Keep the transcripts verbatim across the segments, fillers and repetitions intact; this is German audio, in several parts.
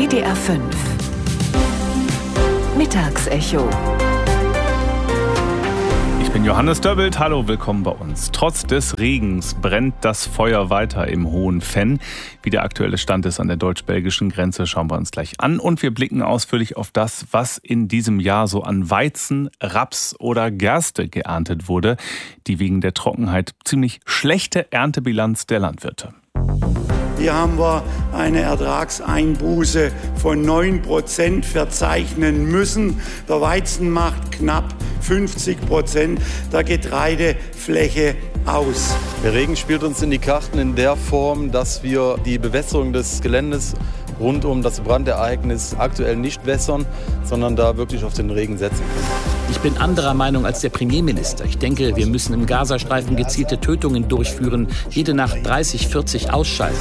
W D R fünf Mittagsecho. Ich bin Johannes Döbbelt, hallo, willkommen bei uns. Trotz des Regens brennt das Feuer weiter im Hohen Venn. Wie der aktuelle Stand ist an der deutsch-belgischen Grenze, schauen wir uns gleich an. Und wir blicken ausführlich auf das, was in diesem Jahr so an Weizen, Raps oder Gerste geerntet wurde. Die wegen der Trockenheit ziemlich schlechte Erntebilanz der Landwirte. Hier haben wir eine Ertragseinbuße von neun Prozent verzeichnen müssen. Der Weizen macht knapp fünfzig Prozent der Getreidefläche aus. Der Regen spielt uns in die Karten in der Form, dass wir die Bewässerung des Geländes rund um das Brandereignis aktuell nicht wässern, sondern da wirklich auf den Regen setzen können. Ich bin anderer Meinung als der Premierminister. Ich denke, wir müssen im Gazastreifen gezielte Tötungen durchführen, jede Nacht dreißig, vierzig ausschalten.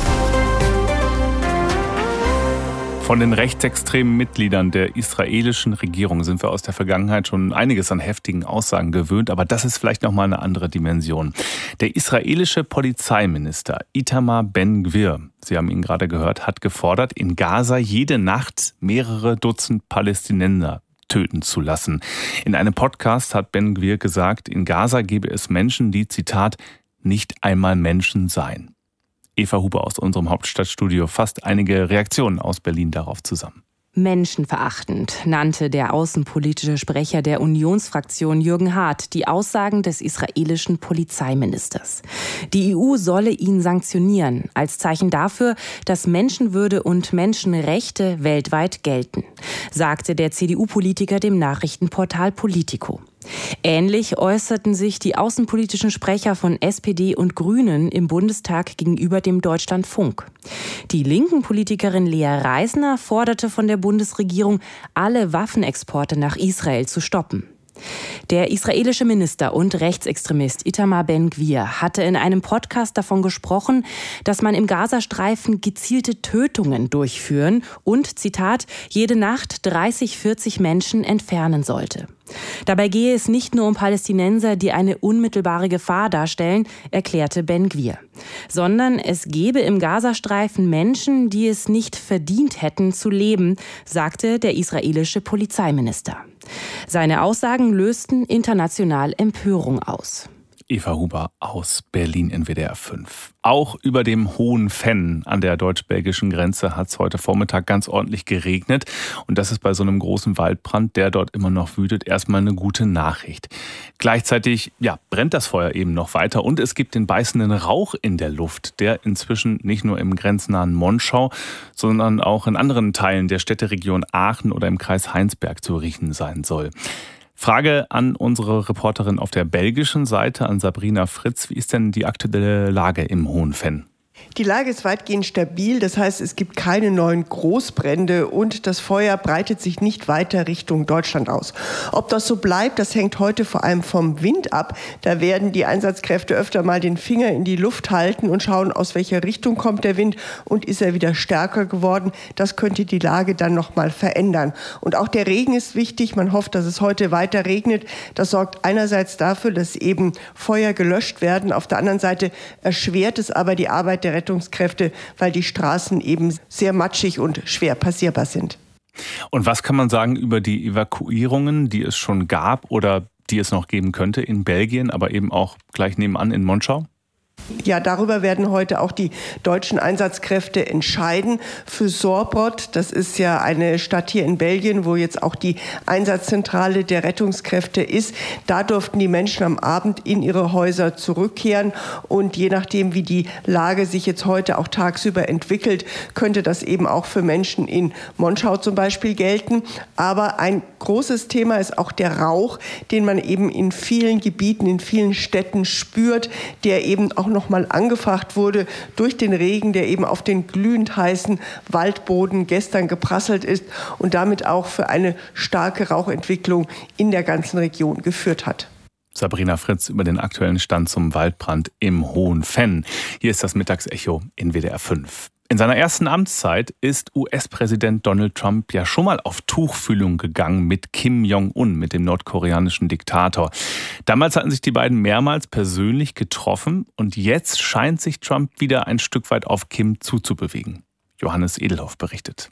Von den rechtsextremen Mitgliedern der israelischen Regierung sind wir aus der Vergangenheit schon einiges an heftigen Aussagen gewöhnt, aber das ist vielleicht noch mal eine andere Dimension. Der israelische Polizeiminister Itamar Ben-Gvir, Sie haben ihn gerade gehört, hat gefordert, in Gaza jede Nacht mehrere Dutzend Palästinenser töten zu lassen. In einem Podcast hat Ben-Gvir gesagt, in Gaza gebe es Menschen, die, Zitat, nicht einmal Menschen seien. Eva Huber aus unserem Hauptstadtstudio fasst einige Reaktionen aus Berlin darauf zusammen. Menschenverachtend nannte der außenpolitische Sprecher der Unionsfraktion Jürgen Hart die Aussagen des israelischen Polizeiministers. Die E U solle ihn sanktionieren, als Zeichen dafür, dass Menschenwürde und Menschenrechte weltweit gelten, sagte der C D U-Politiker dem Nachrichtenportal Politico. Ähnlich äußerten sich die außenpolitischen Sprecher von S P D und Grünen im Bundestag gegenüber dem Deutschlandfunk. Die linken Politikerin Lea Reisner forderte von der Bundesregierung, alle Waffenexporte nach Israel zu stoppen. Der israelische Minister und Rechtsextremist Itamar Ben-Gvir hatte in einem Podcast davon gesprochen, dass man im Gazastreifen gezielte Tötungen durchführen und, Zitat, jede Nacht dreißig, vierzig Menschen entfernen sollte. Dabei gehe es nicht nur um Palästinenser, die eine unmittelbare Gefahr darstellen, erklärte Ben-Gvir, sondern es gebe im Gazastreifen Menschen, die es nicht verdient hätten zu leben, sagte der israelische Polizeiminister. Seine Aussagen lösten international Empörung aus. Eva Huber aus Berlin in W D R fünf. Auch über dem Hohen Venn an der deutsch-belgischen Grenze hat es heute Vormittag ganz ordentlich geregnet. Und das ist bei so einem großen Waldbrand, der dort immer noch wütet, erstmal eine gute Nachricht. Gleichzeitig ja, brennt das Feuer eben noch weiter und es gibt den beißenden Rauch in der Luft, der inzwischen nicht nur im grenznahen Monschau, sondern auch in anderen Teilen der Städteregion Aachen oder im Kreis Heinsberg zu riechen sein soll. Frage an unsere Reporterin auf der belgischen Seite, an Sabrina Fritz. Wie ist denn die aktuelle Lage im Hohen Venn? Die Lage ist weitgehend stabil, das heißt, es gibt keine neuen Großbrände und das Feuer breitet sich nicht weiter Richtung Deutschland aus. Ob das so bleibt, das hängt heute vor allem vom Wind ab. Da werden die Einsatzkräfte öfter mal den Finger in die Luft halten und schauen, aus welcher Richtung kommt der Wind und ist er wieder stärker geworden. Das könnte die Lage dann noch mal verändern. Und auch der Regen ist wichtig. Man hofft, dass es heute weiter regnet. Das sorgt einerseits dafür, dass eben Feuer gelöscht werden. Auf der anderen Seite erschwert es aber die Arbeit der Rettungskräfte, weil die Straßen eben sehr matschig und schwer passierbar sind. Und was kann man sagen über die Evakuierungen, die es schon gab oder die es noch geben könnte in Belgien, aber eben auch gleich nebenan in Monschau? Ja, darüber werden heute auch die deutschen Einsatzkräfte entscheiden. Für Sorbot, das ist ja eine Stadt hier in Belgien, wo jetzt auch die Einsatzzentrale der Rettungskräfte ist. Da durften die Menschen am Abend in ihre Häuser zurückkehren. Und je nachdem, wie die Lage sich jetzt heute auch tagsüber entwickelt, könnte das eben auch für Menschen in Monschau zum Beispiel gelten. Aber ein großes Thema ist auch der Rauch, den man eben in vielen Gebieten, in vielen Städten spürt, der eben auch noch mal angefacht wurde durch den Regen, der eben auf den glühend heißen Waldboden gestern geprasselt ist und damit auch für eine starke Rauchentwicklung in der ganzen Region geführt hat. Sabrina Fritz über den aktuellen Stand zum Waldbrand im Hohen Venn. Hier ist das Mittagsecho in W D R fünf. In seiner ersten Amtszeit ist U S-Präsident Donald Trump ja schon mal auf Tuchfühlung gegangen mit Kim Jong-un, mit dem nordkoreanischen Diktator. Damals hatten sich die beiden mehrmals persönlich getroffen und jetzt scheint sich Trump wieder ein Stück weit auf Kim zuzubewegen. Johannes Edelhoff berichtet.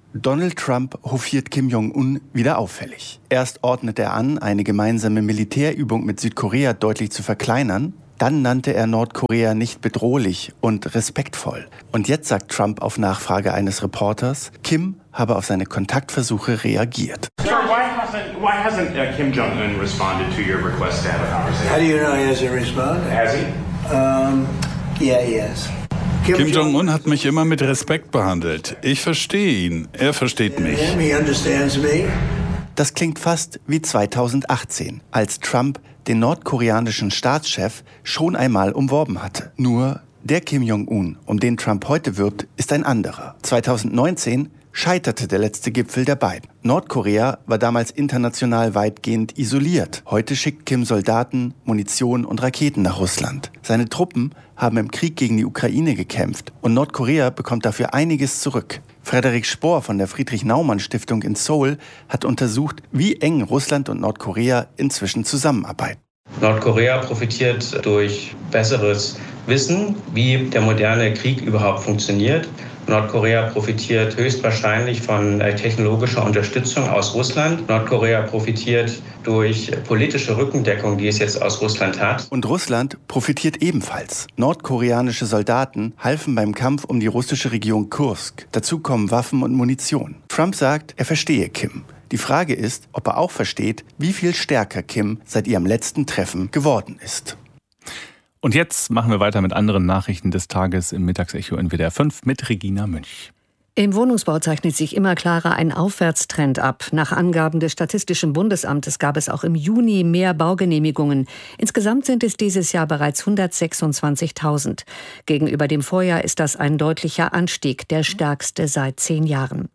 Donald Trump hofiert Kim Jong-un wieder auffällig. Erst ordnet er an, eine gemeinsame Militärübung mit Südkorea deutlich zu verkleinern. Dann nannte er Nordkorea nicht bedrohlich und respektvoll. Und jetzt sagt Trump auf Nachfrage eines Reporters, Kim habe auf seine Kontaktversuche reagiert. Sir, why hasn't, why hasn't uh, Kim Jong-un responded to your request to have a conversation? How do you know he hasn't responded? Has he? Um, yeah, he has. Kim Jong-un hat mich immer mit Respekt behandelt. Ich verstehe ihn. Er versteht mich. He understands me. Das klingt fast wie zweitausendachtzehn, als Trump den nordkoreanischen Staatschef schon einmal umworben hatte. Nur der Kim Jong-un, um den Trump heute wirbt, ist ein anderer. zweitausendneunzehn scheiterte der letzte Gipfel der beiden. Nordkorea war damals international weitgehend isoliert. Heute schickt Kim Soldaten, Munition und Raketen nach Russland. Seine Truppen haben im Krieg gegen die Ukraine gekämpft und Nordkorea bekommt dafür einiges zurück. Frederik Spohr von der Friedrich-Naumann-Stiftung in Seoul hat untersucht, wie eng Russland und Nordkorea inzwischen zusammenarbeiten. Nordkorea profitiert durch besseres Wissen, wie der moderne Krieg überhaupt funktioniert. Nordkorea profitiert höchstwahrscheinlich von technologischer Unterstützung aus Russland. Nordkorea profitiert durch politische Rückendeckung, die es jetzt aus Russland hat. Und Russland profitiert ebenfalls. Nordkoreanische Soldaten halfen beim Kampf um die russische Region Kursk. Dazu kommen Waffen und Munition. Trump sagt, er verstehe Kim. Die Frage ist, ob er auch versteht, wie viel stärker Kim seit ihrem letzten Treffen geworden ist. Und jetzt machen wir weiter mit anderen Nachrichten des Tages im Mittagsecho in W D R fünf mit Regina Münch. Im Wohnungsbau zeichnet sich immer klarer ein Aufwärtstrend ab. Nach Angaben des Statistischen Bundesamtes gab es auch im Juni mehr Baugenehmigungen. Insgesamt sind es dieses Jahr bereits hundertsechsundzwanzigtausend. Gegenüber dem Vorjahr ist das ein deutlicher Anstieg, der stärkste seit zehn Jahren.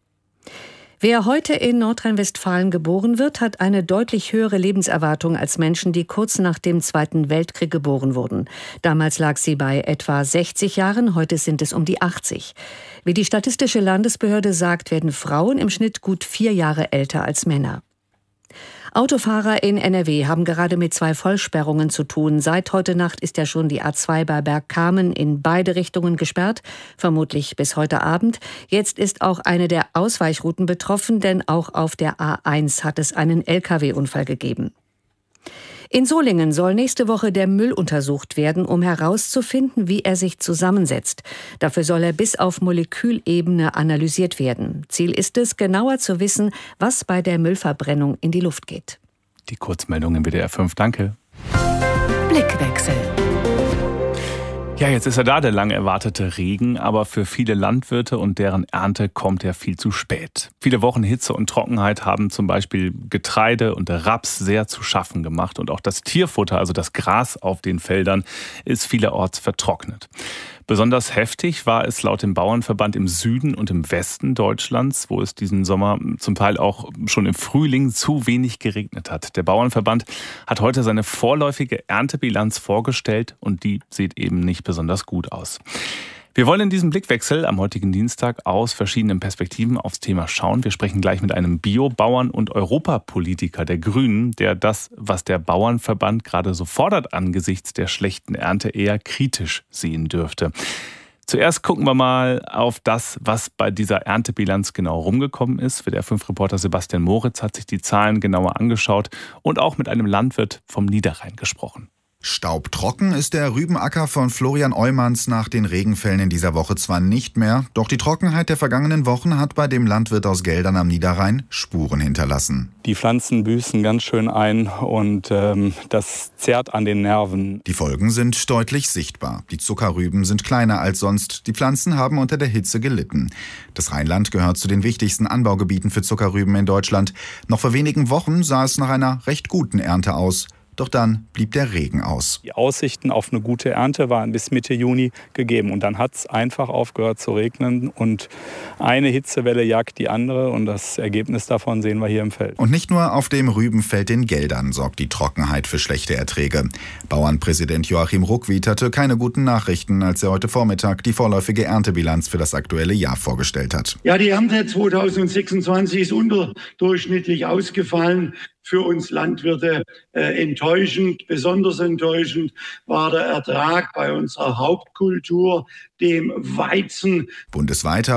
Wer heute in Nordrhein-Westfalen geboren wird, hat eine deutlich höhere Lebenserwartung als Menschen, die kurz nach dem Zweiten Weltkrieg geboren wurden. Damals lag sie bei etwa sechzig Jahren, heute sind es um die achtzig. Wie die Statistische Landesbehörde sagt, werden Frauen im Schnitt gut vier Jahre älter als Männer. Autofahrer in N R W haben gerade mit zwei Vollsperrungen zu tun. Seit heute Nacht ist ja schon die A zwei bei Bergkamen in beide Richtungen gesperrt, vermutlich bis heute Abend. Jetzt ist auch eine der Ausweichrouten betroffen, denn auch auf der A eins hat es einen L K W-Unfall gegeben. In Solingen soll nächste Woche der Müll untersucht werden, um herauszufinden, wie er sich zusammensetzt. Dafür soll er bis auf Molekülebene analysiert werden. Ziel ist es, genauer zu wissen, was bei der Müllverbrennung in die Luft geht. Die Kurzmeldung im W D R fünf, danke. Blickwechsel. Ja, jetzt ist ja da der lang erwartete Regen, aber für viele Landwirte und deren Ernte kommt er viel zu spät. Viele Wochen Hitze und Trockenheit haben zum Beispiel Getreide und Raps sehr zu schaffen gemacht und auch das Tierfutter, also das Gras auf den Feldern, ist vielerorts vertrocknet. Besonders heftig war es laut dem Bauernverband im Süden und im Westen Deutschlands, wo es diesen Sommer zum Teil auch schon im Frühling zu wenig geregnet hat. Der Bauernverband hat heute seine vorläufige Erntebilanz vorgestellt und die sieht eben nicht besonders gut aus. Wir wollen in diesem Blickwechsel am heutigen Dienstag aus verschiedenen Perspektiven aufs Thema schauen. Wir sprechen gleich mit einem Biobauern und Europapolitiker der Grünen, der das, was der Bauernverband gerade so fordert angesichts der schlechten Ernte, eher kritisch sehen dürfte. Zuerst gucken wir mal auf das, was bei dieser Erntebilanz genau rumgekommen ist. W D R fünf Reporter Sebastian Moritz hat sich die Zahlen genauer angeschaut und auch mit einem Landwirt vom Niederrhein gesprochen. Staubtrocken ist der Rübenacker von Florian Eumanns nach den Regenfällen in dieser Woche zwar nicht mehr, doch die Trockenheit der vergangenen Wochen hat bei dem Landwirt aus Geldern am Niederrhein Spuren hinterlassen. Die Pflanzen büßen ganz schön ein und ähm, das zerrt an den Nerven. Die Folgen sind deutlich sichtbar. Die Zuckerrüben sind kleiner als sonst. Die Pflanzen haben unter der Hitze gelitten. Das Rheinland gehört zu den wichtigsten Anbaugebieten für Zuckerrüben in Deutschland. Noch vor wenigen Wochen sah es nach einer recht guten Ernte aus. Doch dann blieb der Regen aus. Die Aussichten auf eine gute Ernte waren bis Mitte Juni gegeben. Und dann hat es einfach aufgehört zu regnen. Und eine Hitzewelle jagt die andere. Und das Ergebnis davon sehen wir hier im Feld. Und nicht nur auf dem Rübenfeld in Geldern sorgt die Trockenheit für schlechte Erträge. Bauernpräsident Joachim Ruckwied hatte keine guten Nachrichten, als er heute Vormittag die vorläufige Erntebilanz für das aktuelle Jahr vorgestellt hat. Ja, die Ernte zweitausendsechsundzwanzig ist unterdurchschnittlich ausgefallen. Für uns Landwirte äh, enttäuschend. Besonders enttäuschend war der Ertrag bei unserer Hauptkultur, dem Weizen. Bundesweit haben die Landwirte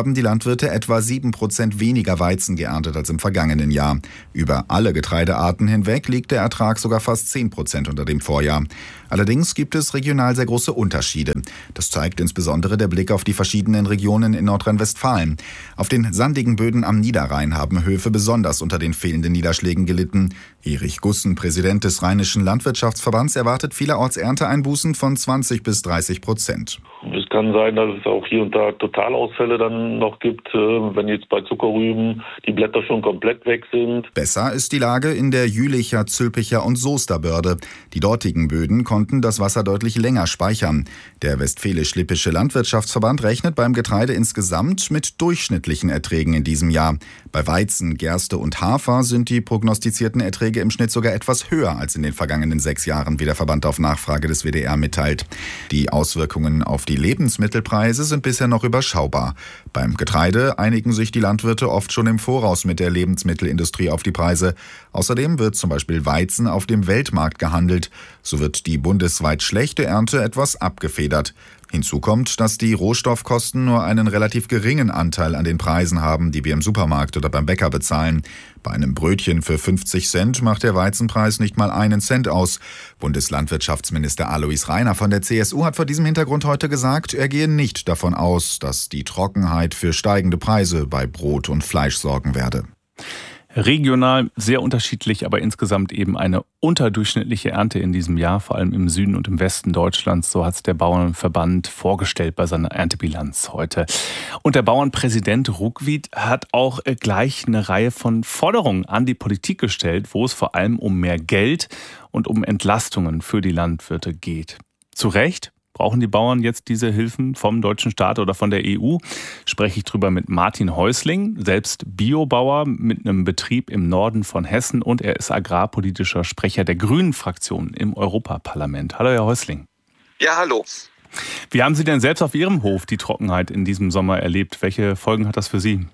Landwirte etwa sieben Prozent weniger Weizen geerntet als im vergangenen Jahr. Über alle Getreidearten hinweg liegt der Ertrag sogar fast zehn Prozent unter dem Vorjahr. Allerdings gibt es regional sehr große Unterschiede. Das zeigt insbesondere der Blick auf die verschiedenen Regionen in Nordrhein-Westfalen. Auf den sandigen Böden am Niederrhein haben Höfe besonders unter den fehlenden Niederschlägen gelitten. Erich Gussen, Präsident des Rheinischen Landwirtschaftsverbands, erwartet vielerorts Ernteeinbußen von zwanzig bis dreißig Prozent. Es kann sein, dass es auch hier und da Totalausfälle dann noch gibt, wenn jetzt bei Zuckerrüben die Blätter schon komplett weg sind. Besser ist die Lage in der Jülicher, Zülpicher und Soester Börde. Die dortigen Böden konnten das Wasser deutlich länger speichern. Der Westfälisch-Lippische Landwirtschaftsverband rechnet beim Getreide insgesamt mit durchschnittlichen Erträgen in diesem Jahr. Bei Weizen, Gerste und Hafer sind die prognostizierten Erträge im Schnitt sogar etwas höher als in den vergangenen sechs Jahren, wie der Verband auf Nachfrage des W D R mitteilt. Die Auswirkungen auf die Lebensmittelpreise sind bisher noch überschaubar. Beim Getreide einigen sich die Landwirte oft schon im Voraus mit der Lebensmittelindustrie auf die Preise. Außerdem wird zum Beispiel Weizen auf dem Weltmarkt gehandelt. So wird die bundesweit schlechte Ernte etwas abgefedert. Hinzu kommt, dass die Rohstoffkosten nur einen relativ geringen Anteil an den Preisen haben, die wir im Supermarkt oder beim Bäcker bezahlen. Bei einem Brötchen für fünfzig Cent macht der Weizenpreis nicht mal einen Cent aus. Bundeslandwirtschaftsminister Alois Rainer von der C S U hat vor diesem Hintergrund heute gesagt, er gehe nicht davon aus, dass die Trockenheit für steigende Preise bei Brot und Fleisch sorgen werde. Regional sehr unterschiedlich, aber insgesamt eben eine unterdurchschnittliche Ernte in diesem Jahr, vor allem im Süden und im Westen Deutschlands. So hat es der Bauernverband vorgestellt bei seiner Erntebilanz heute. Und der Bauernpräsident Ruckwied hat auch gleich eine Reihe von Forderungen an die Politik gestellt, wo es vor allem um mehr Geld und um Entlastungen für die Landwirte geht. Zu Recht. Brauchen die Bauern jetzt diese Hilfen vom deutschen Staat oder von der E U? Spreche ich drüber mit Martin Häusling, selbst Biobauer mit einem Betrieb im Norden von Hessen, und er ist agrarpolitischer Sprecher der Grünen-Fraktion im Europaparlament. Hallo, Herr Häusling. Ja, hallo. Wie haben Sie denn selbst auf Ihrem Hof die Trockenheit in diesem Sommer erlebt? Welche Folgen hat das für Sie?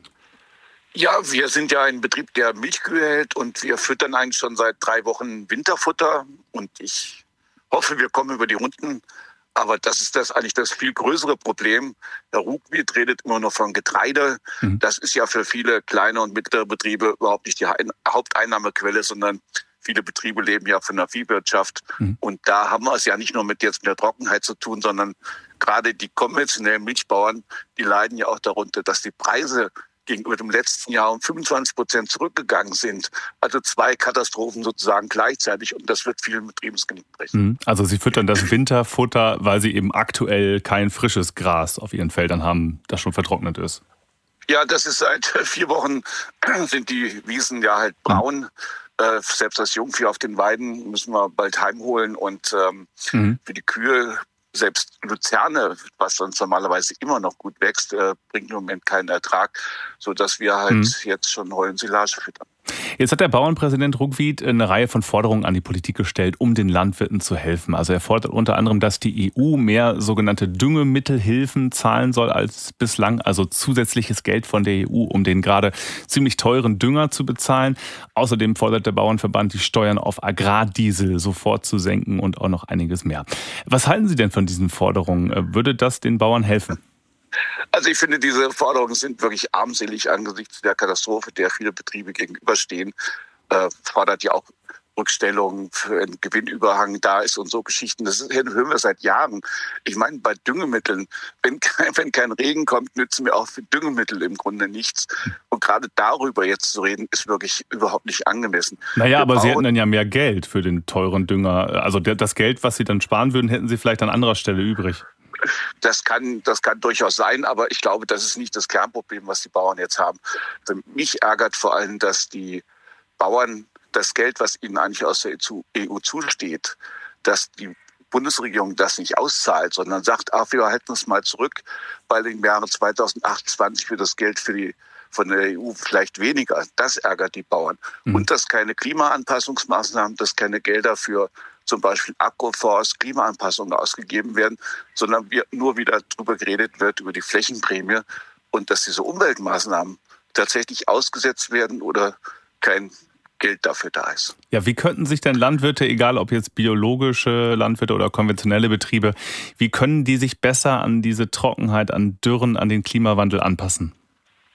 Ja, wir sind ja ein Betrieb, der Milchkühe hält, und wir füttern eigentlich schon seit drei Wochen Winterfutter, und ich hoffe, wir kommen über die Runden. Aber das ist das eigentlich das viel größere Problem. Herr Ruckwied redet immer noch von Getreide. Mhm. Das ist ja für viele kleine und mittlere Betriebe überhaupt nicht die Haupteinnahmequelle, sondern viele Betriebe leben ja von der Viehwirtschaft. Mhm. Und da haben wir es ja nicht nur mit jetzt mit der Trockenheit zu tun, sondern gerade die konventionellen Milchbauern, die leiden ja auch darunter, dass die Preise gegenüber dem letzten Jahr um fünfundzwanzig Prozent zurückgegangen sind. Also zwei Katastrophen sozusagen gleichzeitig, und das wird vielen Betrieben das Genick brechen. Also Sie füttern das Winterfutter, weil Sie eben aktuell kein frisches Gras auf Ihren Feldern haben, das schon vertrocknet ist. Ja, das ist seit vier Wochen sind die Wiesen ja halt braun. Mhm. Selbst das Jungvieh auf den Weiden müssen wir bald heimholen, und ähm, mhm. für die Kühe, selbst Luzerne, was sonst normalerweise immer noch gut wächst, äh, bringt im Moment keinen Ertrag, sodass wir halt mhm. jetzt schon Heu und Silage füttern. Jetzt hat der Bauernpräsident Ruckwied eine Reihe von Forderungen an die Politik gestellt, um den Landwirten zu helfen. Also er fordert unter anderem, dass die E U mehr sogenannte Düngemittelhilfen zahlen soll als bislang, also zusätzliches Geld von der E U, um den gerade ziemlich teuren Dünger zu bezahlen. Außerdem fordert der Bauernverband, die Steuern auf Agrardiesel sofort zu senken und auch noch einiges mehr. Was halten Sie denn von diesen Forderungen? Würde das den Bauern helfen? Also ich finde, diese Forderungen sind wirklich armselig angesichts der Katastrophe, der viele Betriebe gegenüberstehen. Äh, fordert ja auch Rückstellungen für einen Gewinnüberhang da ist und so Geschichten. Das hören wir seit Jahren. Ich meine, bei Düngemitteln, wenn kein, wenn kein Regen kommt, nützen mir auch für Düngemittel im Grunde nichts. Und gerade darüber jetzt zu reden, ist wirklich überhaupt nicht angemessen. Naja, wir aber Sie hätten dann ja mehr Geld für den teuren Dünger. Also das Geld, was Sie dann sparen würden, hätten Sie vielleicht an anderer Stelle übrig. Das kann, das kann durchaus sein, aber ich glaube, das ist nicht das Kernproblem, was die Bauern jetzt haben. Also mich ärgert vor allem, dass die Bauern das Geld, was ihnen eigentlich aus der E U zusteht, dass die Bundesregierung das nicht auszahlt, sondern sagt, ach, wir halten es mal zurück, weil im Jahre zweitausendachtundzwanzig wird das Geld für die von der E U vielleicht weniger. Das ärgert die Bauern. Mhm. Und dass keine Klimaanpassungsmaßnahmen, dass keine Gelder für zum Beispiel Agroforst, Klimaanpassungen ausgegeben werden, sondern wir nur wieder darüber geredet wird, über die Flächenprämie, und dass diese Umweltmaßnahmen tatsächlich ausgesetzt werden oder kein Geld dafür da ist. Ja, wie könnten sich denn Landwirte, egal ob jetzt biologische Landwirte oder konventionelle Betriebe, wie können die sich besser an diese Trockenheit, an Dürren, an den Klimawandel anpassen?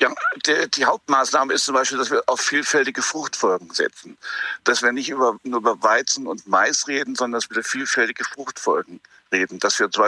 Ja, die, die Hauptmaßnahme ist zum Beispiel, dass wir auf vielfältige Fruchtfolgen setzen. Dass wir nicht über, nur über Weizen und Mais reden, sondern dass wir über vielfältige Fruchtfolgen reden. Dass wir zum Beispiel